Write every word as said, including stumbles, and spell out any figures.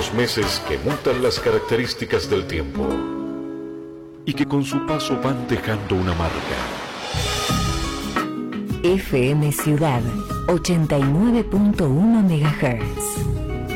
los meses que mutan las características del tiempo y que con su paso van dejando una marca. F M Ciudad ochenta y nueve punto uno megahertz.